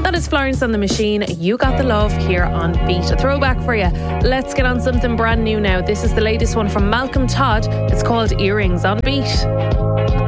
That is Florence and the Machine, You Got the Love, here on Beat. A throwback for you. Let's get on something brand new now. This is the latest one from Malcolm Todd. It's called Earrings on Beat.